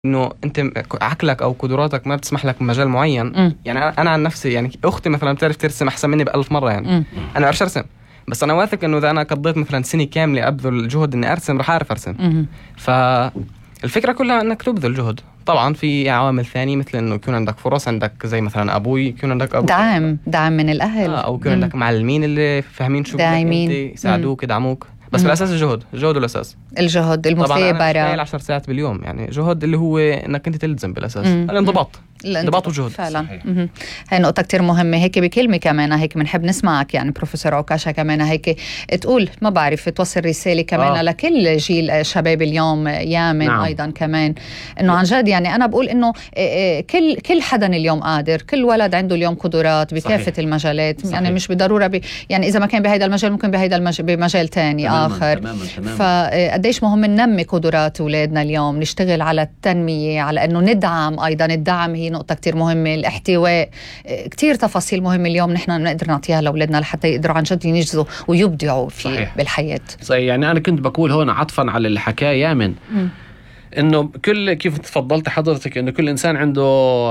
انه انت عقلك او قدراتك ما بتسمح لك بمجال معين. يعني انا عن نفسي، يعني اختي مثلا بتعرف ترسم احسن مني ب1000 مره، يعني انا ما بعرفش ارسم، بس انا واثق انه اذا انا قضيت مثلا سنه كامله ابذل جهد اني ارسم رح اعرف ارسم. فالفكره كلها انك تبذل جهد. طبعا في عوامل ثانيه مثل انه يكون عندك فرص، عندك زي مثلا ابوي، يكون عندك ابو دعم من الاهل، او يكون عندك معلمين اللي فاهمين شو بدك انت، يساعدوك يدعموك. بس بالاساس الجهد الاساس، الجهد، المثابره. طبعا انا 10 ساعات باليوم، يعني جهد اللي هو انك انت تلزم بالاساس. الانضباط وجهد فعلا. هاي نقطة كتير مهمة. هيك بكلمة كمان هيك بنحب نسمعك يعني بروفيسور عكاشة كمان هيك تقول، ما بعرف، توصل رسالة كمان لكل جيل شباب اليوم يامن. نعم. أيضا كمان إنه عن جد يعني أنا بقول إنه كل حدا اليوم قادر، كل ولد عنده اليوم قدرات بكافة المجالات. صحيح. يعني مش بالضرورة يعني إذا ما كان بهيدا المجال ممكن بهيدا بمجال تاني آخر. تماما. فقديش مهم ننمي قدرات أولادنا اليوم، نشتغل على التنمية، على إنه ندعم. أيضا الدعم هي نقطة كتير مهمة، الاحتواء، كتير تفاصيل مهمة اليوم نحن نقدر نعطيها لأولادنا لحتى يقدروا عن جد ينجزوا ويبدعوا بالحياة. صحيح. يعني أنا كنت بقول هون عطفا على اللي حكاه يامن، إنه كيف تفضلت حضرتك إنه كل إنسان عنده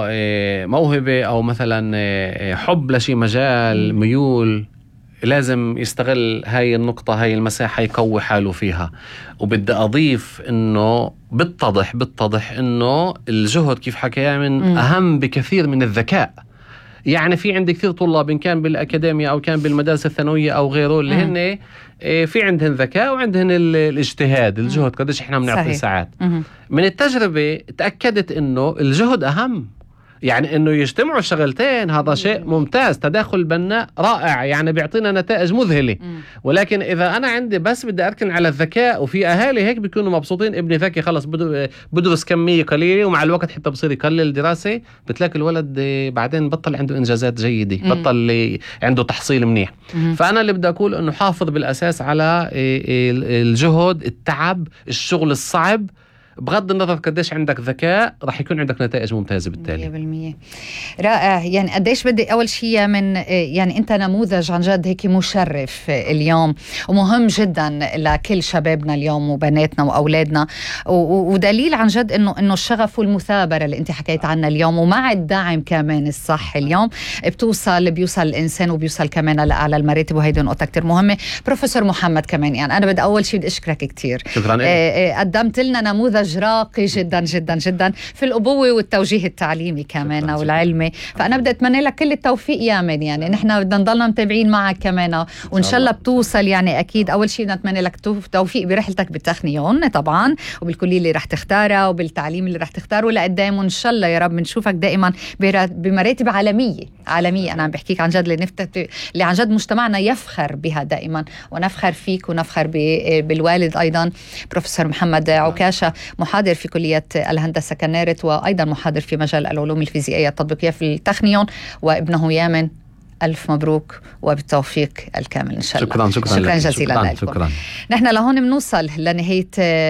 موهبة أو مثلا حب لشي مجال، ميول، لازم يستغل هاي النقطة، هاي المساحة يقوي حاله فيها. وبدي أضيف إنه بتضح إنه الجهد كيف حكى من أهم بكثير من الذكاء. يعني في عندي كثير طلاب إن كان بالأكاديمية أو كان بالمدارس الثانوية أو غيره اللي هن في عندهن ذكاء وعندهن الاجتهاد، الجهد قديش إحنا بنعطي ساعات. من التجربة تأكدت إنه الجهد أهم. يعني انه يجتمعوا الشغلتين هذا شيء ممتاز، تداخل بناء رائع، يعني بيعطينا نتائج مذهلة. ولكن اذا انا عندي بس بدي اركن على الذكاء، وفي اهالي هيك بيكونوا مبسوطين، ابني ذكي خلص بدرس كمية قليلة ومع الوقت حتى بصير يقلل الدراسة، بتلاقي الولد بعدين بطل عنده انجازات جيدة، بطل عنده تحصيل منيح. فانا اللي بدي اقول انه حافظ بالاساس على الجهد، التعب، الشغل الصعب، بغض النظر قديش عندك ذكاء رح يكون عندك نتائج ممتازة بالتالي. 100% رائع. يعني قديش بدي أول شيء من يعني أنت نموذج عن جد هيك مشرف اليوم ومهم جدا لكل شبابنا اليوم وبناتنا وأولادنا، ودليل عن جد إنه الشغف والمثابرة اللي أنت حكيت عنها اليوم، ومع الدعم كمان الصح اليوم بيوصل الإنسان وبيوصل كمان لأعلى المراتب، وهيدي نقطة كتير مهمة. بروفيسور محمد كمان يعني أنا بدي أول شيء بدي أشكرك كتير. شكرا. قدمت لنا نموذج راقي جدا جدا جدا في الأبوة والتوجيه التعليمي كمان والعلمي. فأنا بدي أتمنى لك كل التوفيق يامن. يعني نحن بدنا نضلنا متابعين معك كمان، وإن شاء الله بتوصل. يعني أكيد أول شيء نتمنى لك توفيق برحلتك بالتكنيون طبعا، وبالكلية اللي رح تختارها، وبالتعليم اللي رح تختاره لقدام، وإن شاء الله يا رب بنشوفك دائما بمراتب عالمية. أنا عم بحكيك عن جد اللي عن جد مجتمعنا يفخر بها دائما، ونفخر فيك ونفخر بالوالد أيضا بروفيسور محمد عكاشة، محاضر في كلية الهندسة كنارت، وأيضا محاضر في مجال العلوم الفيزيائية التطبيقية في التكنيون، وابنه يامن. ألف مبروك وبالتوفيق الكامل إن شاء الله. شكرا جزيلا لكم. نحن لهون بنوصل لنهاية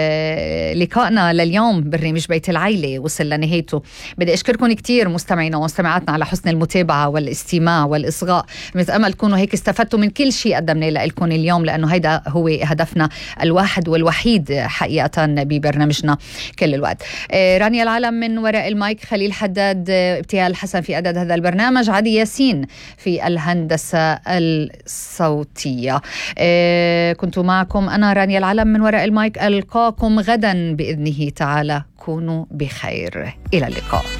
لقائنا لليوم. برنامج بيت العيلة وصل لنهايته. بدي أشكركم كتير مستمعينا ومستمعاتنا على حسن المتابعة والاستماع والإصغاء. بتأمل تكونوا هيك استفدتوا من كل شيء قدمناه لكم اليوم، لأنه هيدا هو هدفنا الواحد والوحيد حقيقة ببرنامجنا كل الوقت. رانيا العالم من وراء المايك، خليل حداد، ابتهال حسن في إعداد هذا البرنامج، عادي ياسين في الهندسة الصوتية. كنت معكم أنا رانيا العالم من وراء المايك. ألقاكم غدا بإذنه تعالى. كونوا بخير. إلى اللقاء.